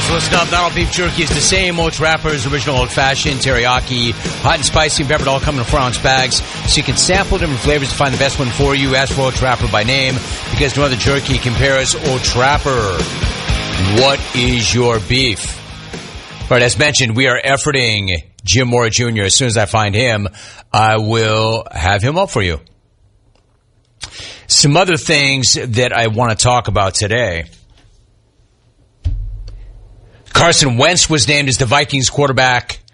So listen up, not all beef jerky is the same. Old Trapper's original old-fashioned, teriyaki, hot and spicy, and peppered, all come in 4-ounce bags. So you can sample different flavors to find the best one for you. Ask for Old Trapper by name, because no other jerky compares. Old Trapper, what is your beef? All right, as mentioned, we are efforting Jim Mora Jr. As soon as I find him, I will have him up for you. Some other things that I want to talk about today. Carson Wentz was named as the Vikings quarterback